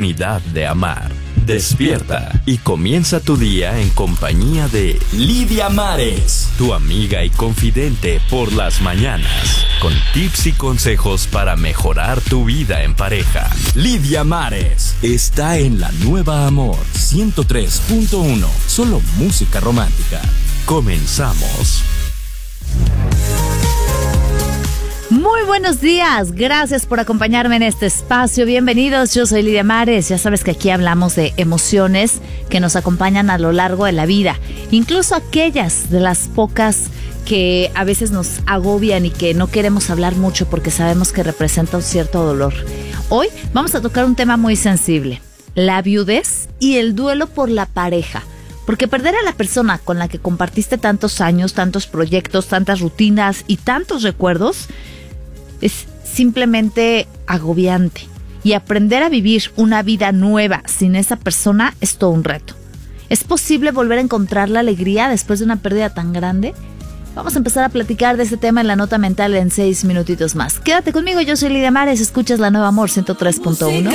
oportunidad de amar. Despierta y comienza tu día en compañía de Lidia Mares, tu amiga y confidente por las mañanas, con tips y consejos para mejorar tu vida en pareja. Lidia Mares está en La Nueva Amor 103.1, solo música romántica. Comenzamos. Muy buenos días, gracias por acompañarme en este espacio, bienvenidos, yo soy Lidia Mares. Ya sabes que aquí hablamos de emociones que nos acompañan a lo largo de la vida, incluso aquellas de las pocas que a veces nos agobian y que no queremos hablar mucho porque sabemos que representa un cierto dolor. Hoy vamos a tocar un tema muy sensible, la viudez y el duelo por la pareja. Porque perder a la persona con la que compartiste tantos años, tantos proyectos, tantas rutinas y tantos recuerdos es simplemente agobiante. Y aprender a vivir una vida nueva sin esa persona es todo un reto. ¿Es posible volver a encontrar la alegría después de una pérdida tan grande? Vamos a empezar a platicar de este tema en La Nota Mental en 6 minutitos más. Quédate conmigo, yo soy Lidia Mares, escuchas La Nueva Amor 103.1.